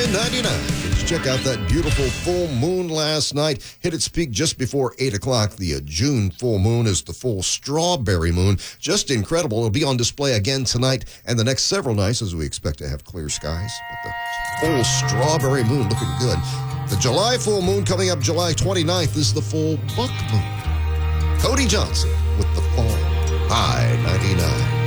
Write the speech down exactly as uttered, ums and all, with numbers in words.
nine ninety-nine. Let's check out that beautiful full moon last night. Hit its peak just before eight o'clock. The uh, June full moon is the full strawberry moon. Just incredible. It'll be on display again tonight and the next several nights as we expect to have clear skies. But the full strawberry moon looking good. The July full moon coming up July twenty-ninth is the full buck moon. Cody Johnson with the fall. I ninety-nine.